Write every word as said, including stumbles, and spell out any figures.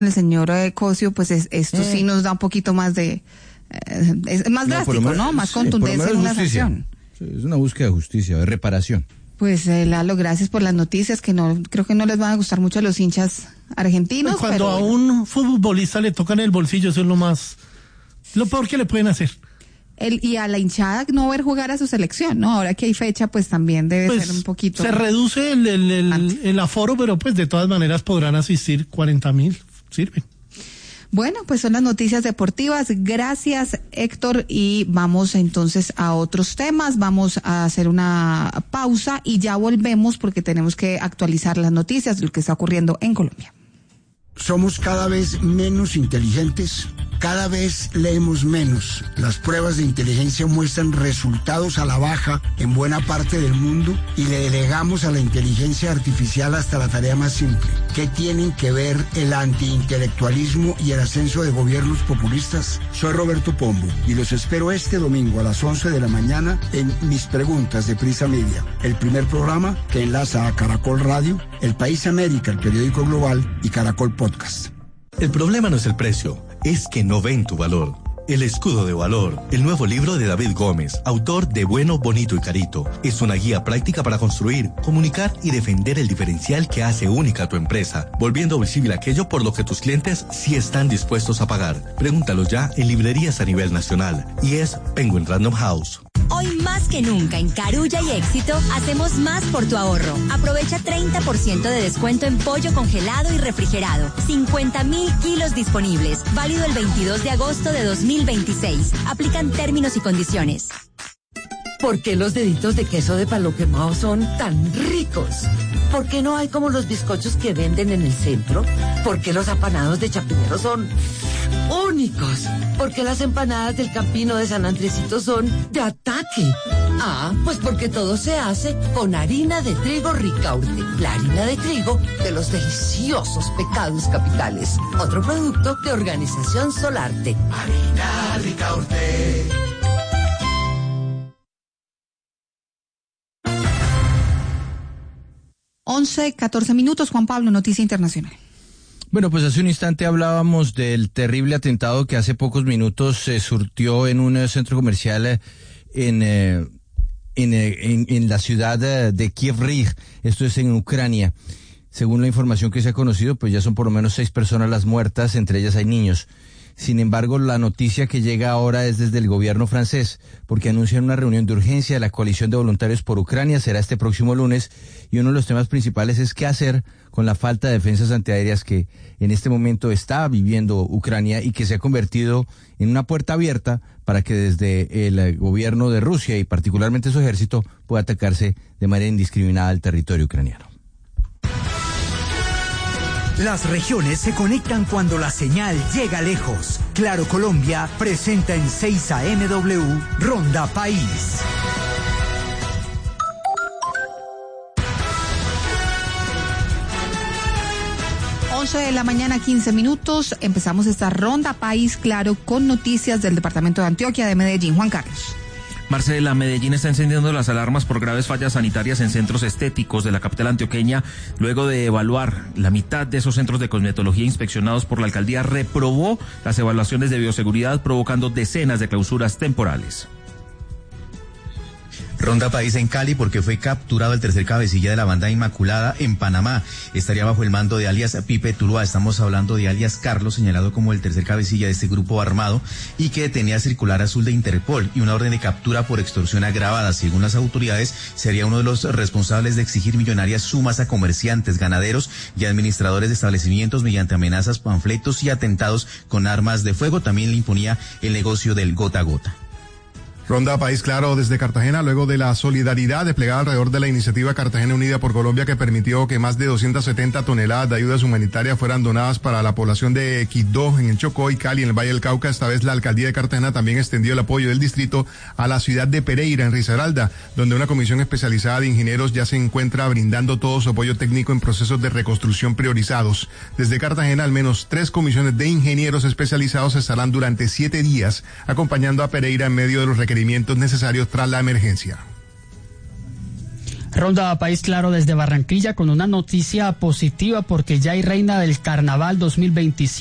el señor eh, Cosio, pues es, esto eh. sí nos da un poquito más de, eh, es más no, drástico, menos, ¿no? Más sí, contundencia en una sanción. Sí, es una búsqueda de justicia, de reparación. Pues eh, Lalo, gracias por las noticias, que no creo que no les van a gustar mucho a los hinchas argentinos. Pues cuando pero a bueno. un futbolista le tocan el bolsillo, eso es lo más, lo peor que le pueden hacer. El, y a la hinchada no ver jugar a su selección, ¿no? Ahora que hay fecha, pues también debe pues ser un poquito. Se reduce el, el, el, el aforo, pero pues de todas maneras podrán asistir cuarenta mil, sirven. Bueno, pues son las noticias deportivas. Gracias, Héctor, y vamos entonces a otros temas. Vamos a hacer una pausa y ya volvemos porque tenemos que actualizar las noticias de lo que está ocurriendo en Colombia. Somos cada vez menos inteligentes, cada vez leemos menos. Las pruebas de inteligencia muestran resultados a la baja en buena parte del mundo y le delegamos a la inteligencia artificial hasta la tarea más simple. ¿Qué tienen que ver el antiintelectualismo y el ascenso de gobiernos populistas? Soy Roberto Pombo y los espero este domingo a las once de la mañana en Mis Preguntas de Prisa Media, el primer programa que enlaza a Caracol Radio, El País América, el periódico global, y Caracol Podcast. El problema no es el precio, es que no ven tu valor. El escudo de valor, el nuevo libro de David Gómez, autor de Bueno, Bonito y Carito, es una guía práctica para construir, comunicar y defender el diferencial que hace única a tu empresa, volviendo visible aquello por lo que tus clientes sí están dispuestos a pagar. Pregúntalo ya en librerías a nivel nacional y es Penguin Random House. Hoy más que nunca en Carulla y Éxito hacemos más por tu ahorro. Aprovecha treinta por ciento de descuento en pollo congelado y refrigerado. cincuenta mil kilos disponibles. Válido el veintidós de agosto de dos mil veintiséis. Aplican términos y condiciones. ¿Por qué los deditos de queso de palo quemado son tan ricos? ¿Por qué no hay como los bizcochos que venden en el centro? ¿Por qué los apanados de Chapinero son únicos? ¿Por qué las empanadas del Campino de San Andresito son de ataque? Ah, pues porque todo se hace con harina de trigo Ricaurte, la harina de trigo de los deliciosos pecados capitales. Otro producto de Organización Solarte. Harina Ricaurte. once, catorce minutos, Juan Pablo, Noticia Internacional. Bueno, pues hace un instante hablábamos del terrible atentado que hace pocos minutos se surtió en un centro comercial en, en, en, en la ciudad de Kiev Rig, esto es en Ucrania. Según la información que se ha conocido, pues ya son por lo menos seis personas las muertas, entre ellas hay niños. Sin embargo, la noticia que llega ahora es desde el gobierno francés, porque anuncian una reunión de urgencia de la coalición de voluntarios por Ucrania, será este próximo lunes, y uno de los temas principales es qué hacer con la falta de defensas antiaéreas que en este momento está viviendo Ucrania y que se ha convertido en una puerta abierta para que desde el gobierno de Rusia y particularmente su ejército pueda atacarse de manera indiscriminada al territorio ucraniano. Las regiones se conectan cuando la señal llega lejos. Claro Colombia presenta en seis A M W Ronda País. once de la mañana, quince minutos. Empezamos esta Ronda País, claro, con noticias del departamento de Antioquia, de Medellín. Juan Carlos. Marcela, Medellín está encendiendo las alarmas por graves fallas sanitarias en centros estéticos de la capital antioqueña. Luego de evaluar la mitad de esos centros de cosmetología inspeccionados por la alcaldía, reprobó las evaluaciones de bioseguridad, provocando decenas de clausuras temporales. Ronda País en Cali porque fue capturado el tercer cabecilla de la banda Inmaculada en Panamá. Estaría bajo el mando de alias Pipe Tuluá. Estamos hablando de alias Carlos, señalado como el tercer cabecilla de este grupo armado y que tenía circular azul de Interpol y una orden de captura por extorsión agravada. Según las autoridades, sería uno de los responsables de exigir millonarias sumas a comerciantes, ganaderos y administradores de establecimientos mediante amenazas, panfletos y atentados con armas de fuego. También le imponía el negocio del gota a gota. Ronda País Claro desde Cartagena, luego de la solidaridad desplegada alrededor de la iniciativa Cartagena Unida por Colombia, que permitió que más de doscientas setenta toneladas de ayudas humanitarias fueran donadas para la población de Quibdó, en el Chocó, y Cali, en el Valle del Cauca. Esta vez la alcaldía de Cartagena también extendió el apoyo del distrito a la ciudad de Pereira, en Risaralda, donde una comisión especializada de ingenieros ya se encuentra brindando todo su apoyo técnico en procesos de reconstrucción priorizados. Desde Cartagena, al menos tres comisiones de ingenieros especializados estarán durante siete días acompañando a Pereira en medio de los requerimientos necesarios tras la emergencia. Ronda País Claro desde Barranquilla con una noticia positiva porque ya hay reina del Carnaval dos mil veintisiete.